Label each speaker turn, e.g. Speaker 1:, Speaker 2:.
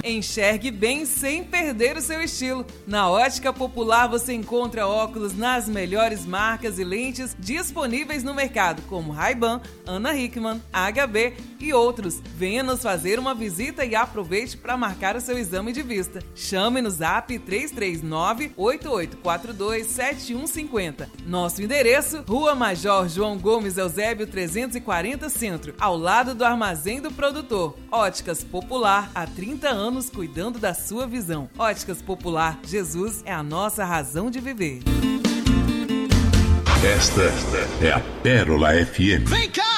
Speaker 1: Enxergue bem sem perder o seu estilo. Na Ótica Popular você encontra óculos nas melhores marcas e lentes disponíveis no mercado, como Ray-Ban, Ana Hickman, HB e outros. Venha nos fazer uma visita e aproveite para marcar o seu exame de vista. Chame no Zap 339-8842-7150. Nosso endereço, Rua Major João Gomes Eusébio 340 Centro, ao lado do Armazém do Produtor. Óticas Popular, há 30 anos cuidando da sua visão. Óticas Popular, Jesus é a nossa razão de viver.
Speaker 2: Esta é a Pérola FM.
Speaker 3: Vem cá!